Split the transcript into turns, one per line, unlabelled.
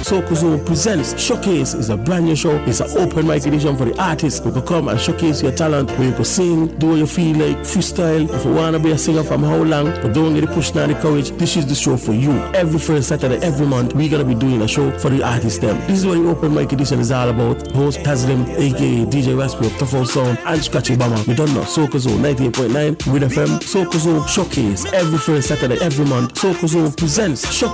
Soca Zone presents Showcase. Is a brand new show. It's an open mic edition for the artists. You can come and showcase your talent, where you can sing, do what you feel like, freestyle. If you want to be a singer from how long, but don't get the push now the courage, this is the show for you. Every first Saturday, every month, we're going to be doing a show for the artists them. This is what the open mic edition is all about. Host Tazlim, aka DJ Raspy of Tough House Sound, and Scratchy Bama. We don't know. Soca Zone 98.9 with FM. Soca Zone Showcase. Every first Saturday, every month. Soca Zone presents Showcase.